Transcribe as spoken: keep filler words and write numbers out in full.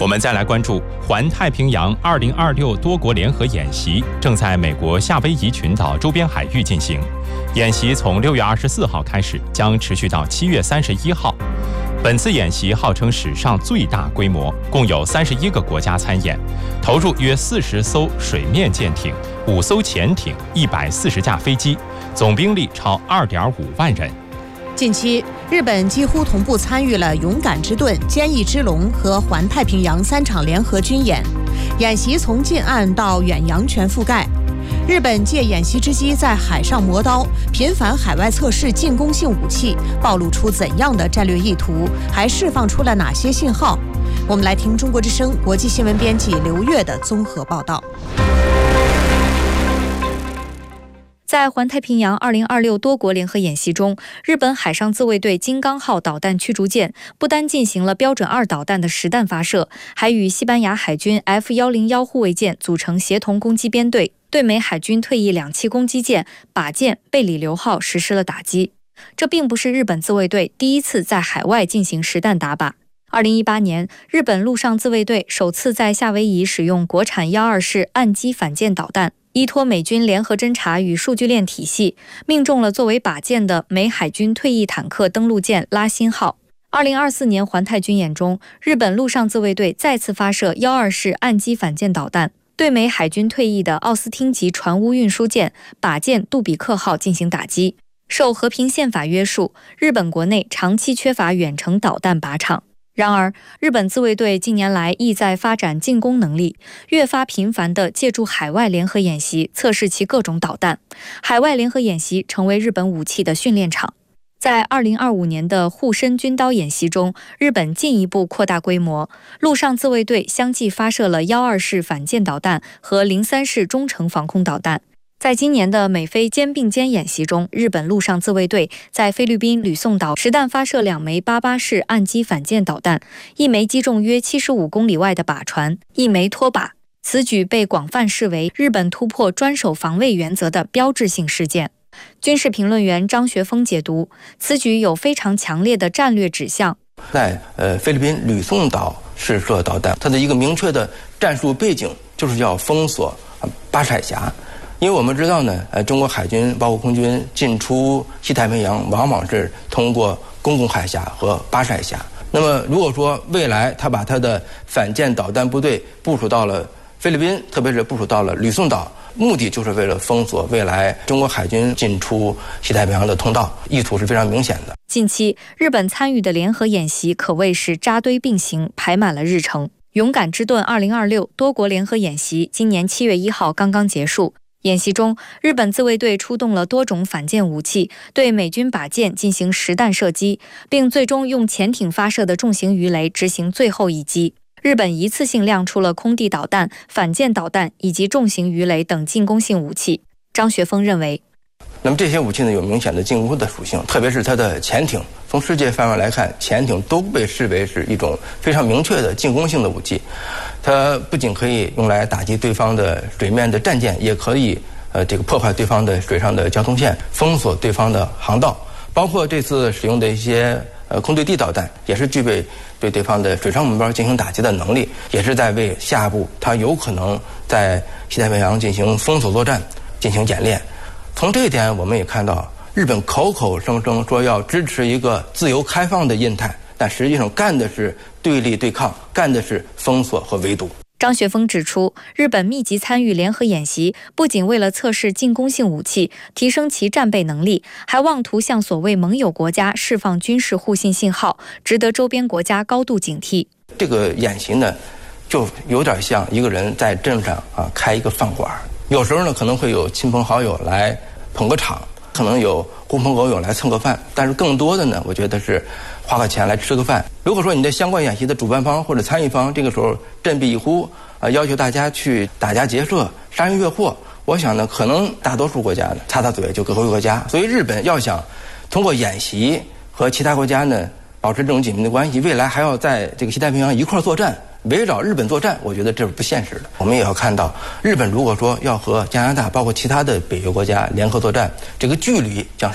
我们再来关注环太平洋二零二六多国联合演习正在美国夏威夷群岛周边海域进行。演习从六月二十四号开始，将持续到七月三十一号。本次演习号称史上最大规模，共有三十一个国家参演，投入约四十艘水面舰艇、五艘潜艇、一百四十架飞机，总兵力超二点五万人。 近期，日本几乎同步参与了勇敢之盾、坚毅之龙和环太平洋三场联合军演，演习从近岸到远洋全覆盖。日本借演习之机在海上磨刀，频繁海外测试进攻性武器，暴露出怎样的战略意图？还释放出了哪些信号？我们来听中国之声国际新闻编辑刘越的综合报道。 在环太平洋二零二六多国联合演习中，日本海上自卫队金刚号导弹驱逐舰不单进行了标准二导弹的实弹发射，还与西班牙海军 F 一零一护卫舰组成协同攻击编队，对美海军退役两栖攻击舰靶舰贝里流号实施了打击。这并不是日本自卫队第一次在海外进行实弹打靶。二零一八年，日本陆上自卫队首次在夏威夷使用国产幺二式岸基反舰导弹，依托美军联合侦察与数据链体系，命中了作为靶舰的美海军退役坦克登陆舰拉辛号。二零二四年环太军演中，日本陆上自卫队再次发射幺二式岸基反舰导弹，对美海军退役的奥斯汀级船坞运输舰靶舰杜比克号进行打击。受和平宪法约束，日本国内长期缺乏远程导弹靶场。然而，日本自卫队近年来意在发展进攻能力，越发频繁地借助海外联合演习测试其各种导弹。海外联合演习成为日本武器的训练场。在二零二五年的护身军刀演习中，日本进一步扩大规模，陆上自卫队相继发射了幺二式反舰导弹和零三式中程防空导弹。在今年的美菲肩并肩演习中，日本陆上自卫队在菲律宾吕宋岛实弹发射两枚八八式岸基反舰导弹，一枚击中约七十五公里外的靶船，一枚脱靶。此举被广泛视为日本突破专守防卫原则的标志性事件。军事评论员张学峰解读，此举有非常强烈的战略指向。 在呃菲律宾吕宋岛试射导弹，它的一个明确的战术背景就是要封锁巴士海峡。因为我们知道呢，呃，中国海军包括空军进出西太平洋，往往是通过公共海峡和巴士海峡。那么，如果说未来他把他的反舰导弹部队部署到了菲律宾，特别是部署到了吕宋岛，目的就是为了封锁未来中国海军进出西太平洋的通道，意图是非常明显的。 近期，日本参与的联合演习可谓是扎堆并行，排满了日程。勇敢之盾二零二六多国联合演习今年七月一号刚刚结束。演习中，日本自卫队出动了多种反舰武器，对美军靶舰进行实弹射击，并最终用潜艇发射的重型鱼雷执行最后一击。日本一次性亮出了空地导弹、反舰导弹以及重型鱼雷等进攻性武器。张学峰认为， 那么这些武器呢，有明显的进攻的属性，特别是它的潜艇。从世界范围来看，潜艇都被视为是一种非常明确的进攻性的武器。它不仅可以用来打击对方的水面的战舰，也可以呃这个破坏对方的水上的交通线，封锁对方的航道。包括这次使用的一些呃空对地导弹，也是具备对对方的水上目标进行打击的能力，也是在为下一步它有可能在西太平洋进行封锁作战进行演练。从这一点，我们也看到，日本口口声声说要支持一个自由开放的印太，但实际上干的是对立对抗，干的是封锁和围堵。 张学峰指出，日本密集参与联合演习，不仅为了测试进攻性武器，提升其战备能力，还妄图向所谓盟友国家释放军事互信信号，值得周边国家高度警惕。 这个演习呢，就有点像一个人在镇上啊开一个饭馆，有时候呢可能会有亲朋好友来捧个场，可能有狐朋狗友来蹭个饭，但是更多的呢，我觉得是花个钱来吃个饭。如果说你的相关演习的主办方或者参与方这个时候振臂一呼，啊、呃，要求大家去打家劫舍、杀人越货，我想呢，可能大多数国家呢擦擦嘴就各回各家。所以日本要想通过演习和其他国家呢保持这种紧密的关系，未来还要在这个西太平洋一块作战，围绕日本作战，我觉得这是不现实的。我们也要看到，日本如果说要和加拿大包括其他的北约国家联合作战，这个距离